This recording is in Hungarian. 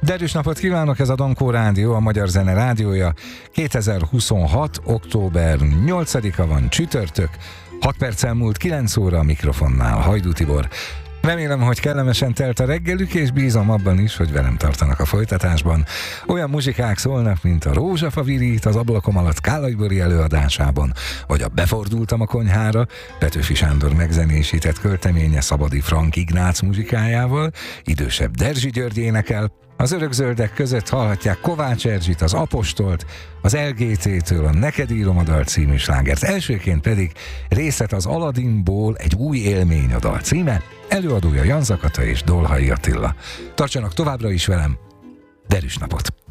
Derűs napot kívánok, ez a Dankó Rádió, a Magyar Zene Rádiója. 2026. október 8-a van, csütörtök, 6 perccel múlt 9 óra a mikrofonnál, Hajdú Tibor. Remélem, hogy kellemesen telt a reggelük, és bízom abban is, hogy velem tartanak a folytatásban. Olyan muzsikák szólnak, mint a Rózsafa virít az ablakom alatt Kállai Bori előadásában, vagy a Befordultam a konyhára, Petőfi Sándor megzenésített költeménye Szabadi Frank Ignác muzsikájával, idősebb Derzsi György énekel, az örökzöldek között hallhatják Kovács Erzsit, az Apostolt, az LGT-től a Neked írom a dal című slágert. Elsőként pedig részlet az Aladdinból, egy új élmény a dal címe, előadója Jan Zakata és Dolhai Attila. Tartsanak továbbra is velem, derűs napot!